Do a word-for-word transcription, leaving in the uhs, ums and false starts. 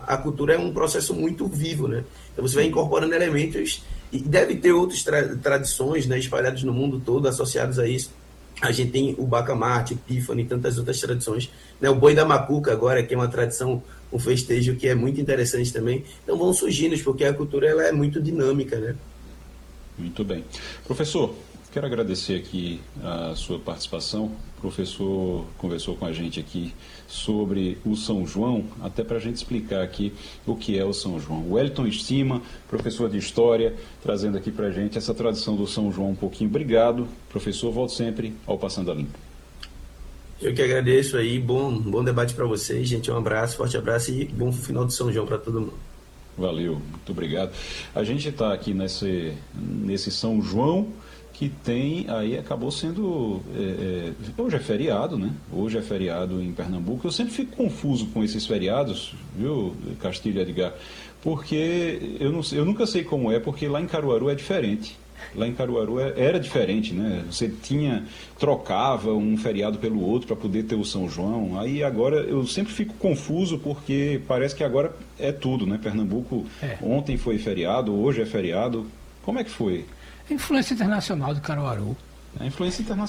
a cultura é um processo muito vivo, né? Então você vai incorporando elementos e deve ter outras tra tradições, né, espalhadas no mundo todo associadas a isso. A gente tem o bacamarte, pífano e tantas outras tradições, né? O boi da macuca agora, que é uma tradição, um festejo que é muito interessante também. Então vão surgindo, porque a cultura ela é muito dinâmica, né? Muito bem. Professor, quero agradecer aqui a sua participação. O professor conversou com a gente aqui sobre o São João, até para a gente explicar aqui o que é o São João. O Wellington Estima, professor de História, trazendo aqui para a gente essa tradição do São João um pouquinho. Obrigado, professor. Volto sempre ao Passando a Limpo. Eu que agradeço aí. Bom, bom debate para vocês, gente. Um abraço, forte abraço e bom final de São João para todo mundo. Valeu, muito obrigado. A gente está aqui nesse, nesse São João, que tem, aí acabou sendo, é, é, hoje é feriado, né? Hoje é feriado em Pernambuco. Eu sempre fico confuso com esses feriados, viu, Castilho e Edgar? Porque eu, não, eu nunca sei como é, porque lá em Caruaru é diferente. Lá em Caruaru era diferente, né? Você tinha, trocava um feriado pelo outro para poder ter o São João. Aí agora eu sempre fico confuso porque parece que agora é tudo, né? Pernambuco é. Ontem foi feriado, hoje é feriado. Como é que foi? A influência internacional do Caruaru. A influência internacional.